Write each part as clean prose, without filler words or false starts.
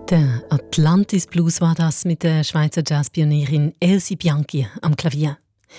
Der Atlantis Blues war das mit der Schweizer Jazzpionierin Elsie Bianchi am Klavier.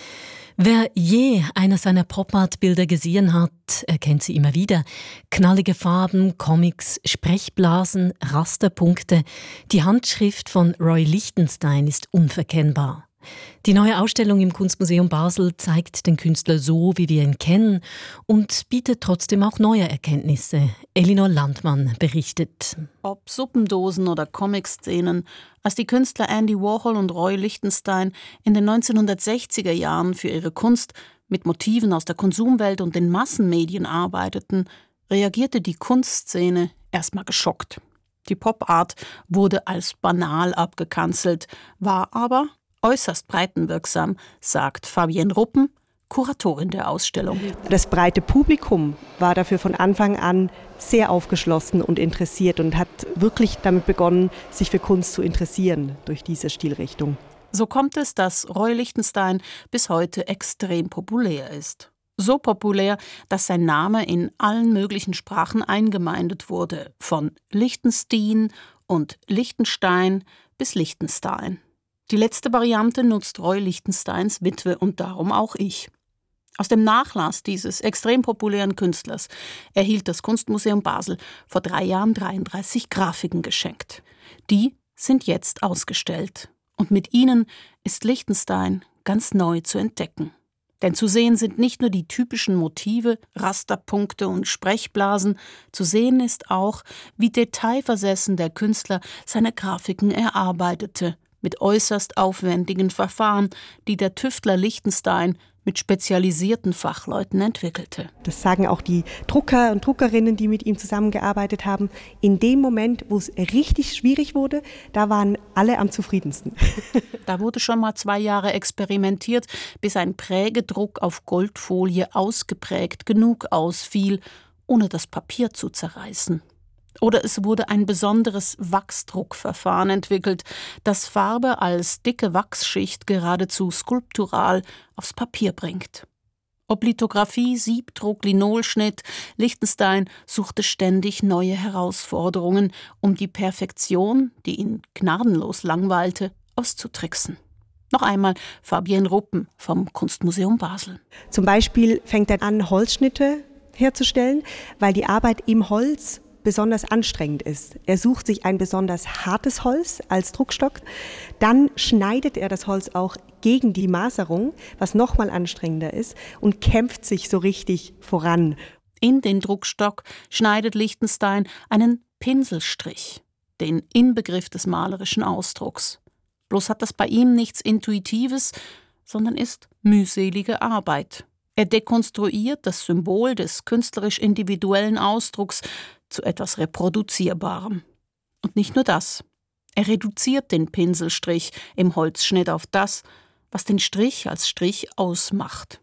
Wer je einer seiner Pop-Art-Bilder gesehen hat, erkennt sie immer wieder. Knallige Farben, Comics, Sprechblasen, Rasterpunkte. Die Handschrift von Roy Lichtenstein ist unverkennbar. Die neue Ausstellung im Kunstmuseum Basel zeigt den Künstler so, wie wir ihn kennen, und bietet trotzdem auch neue Erkenntnisse. Elinor Landmann berichtet. Ob Suppendosen oder Comic-Szenen, als die Künstler Andy Warhol und Roy Lichtenstein in den 1960er Jahren für ihre Kunst mit Motiven aus der Konsumwelt und den Massenmedien arbeiteten, reagierte die Kunstszene erstmal geschockt. Die Pop-Art wurde als banal abgekanzelt, war aber äußerst breitenwirksam, sagt Fabienne Ruppen, Kuratorin der Ausstellung. Das breite Publikum war dafür von Anfang an sehr aufgeschlossen und interessiert und hat wirklich damit begonnen, sich für Kunst zu interessieren durch diese Stilrichtung. So kommt es, dass Roy Lichtenstein bis heute extrem populär ist. So populär, dass sein Name in allen möglichen Sprachen eingemeindet wurde, von Lichtenstein und Lichtenstein bis Lichtenstein. Die letzte Variante nutzt Roy Lichtensteins Witwe und darum auch ich. Aus dem Nachlass dieses extrem populären Künstlers erhielt das Kunstmuseum Basel vor 3 Jahren 33 Grafiken geschenkt. Die sind jetzt ausgestellt. Und mit ihnen ist Lichtenstein ganz neu zu entdecken. Denn zu sehen sind nicht nur die typischen Motive, Rasterpunkte und Sprechblasen, zu sehen ist auch, wie detailversessen der Künstler seine Grafiken erarbeitete, mit äußerst aufwendigen Verfahren, die der Tüftler Lichtenstein mit spezialisierten Fachleuten entwickelte. Das sagen auch die Drucker und Druckerinnen, die mit ihm zusammengearbeitet haben. In dem Moment, wo es richtig schwierig wurde, da waren alle am zufriedensten. Da wurde schon mal 2 Jahre experimentiert, bis ein Prägedruck auf Goldfolie ausgeprägt genug ausfiel, ohne das Papier zu zerreißen. Oder es wurde ein besonderes Wachsdruckverfahren entwickelt, das Farbe als dicke Wachsschicht geradezu skulptural aufs Papier bringt. Ob Lithografie, Siebdruck, Linolschnitt, Lichtenstein suchte ständig neue Herausforderungen, um die Perfektion, die ihn gnadenlos langweilte, auszutricksen. Noch einmal Fabienne Ruppen vom Kunstmuseum Basel. Zum Beispiel fängt er an, Holzschnitte herzustellen, weil die Arbeit im Holz besonders anstrengend ist. Er sucht sich ein besonders hartes Holz als Druckstock. Dann schneidet er das Holz auch gegen die Maserung, was nochmal anstrengender ist, und kämpft sich so richtig voran. In den Druckstock schneidet Lichtenstein einen Pinselstrich, den Inbegriff des malerischen Ausdrucks. Bloß hat das bei ihm nichts Intuitives, sondern ist mühselige Arbeit. Er dekonstruiert das Symbol des künstlerisch individuellen Ausdrucks zu etwas Reproduzierbarem. Und nicht nur das. Er reduziert den Pinselstrich im Holzschnitt auf das, was den Strich als Strich ausmacht.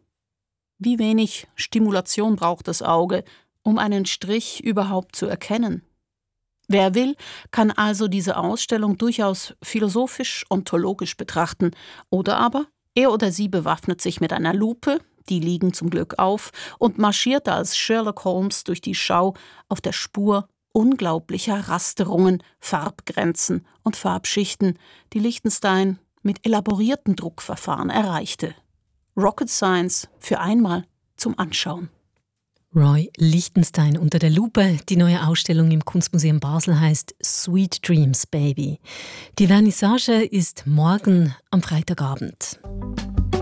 Wie wenig Stimulation braucht das Auge, um einen Strich überhaupt zu erkennen? Wer will, kann also diese Ausstellung durchaus philosophisch-ontologisch betrachten. Oder aber er oder sie bewaffnet sich mit einer Lupe, die liegen zum Glück auf, und marschiert als Sherlock Holmes durch die Schau auf der Spur unglaublicher Rasterungen, Farbgrenzen und Farbschichten, die Lichtenstein mit elaborierten Druckverfahren erreichte. Rocket Science für einmal zum Anschauen. Roy Lichtenstein unter der Lupe. Die neue Ausstellung im Kunstmuseum Basel heißt Sweet Dreams, Baby. Die Vernissage ist morgen am Freitagabend.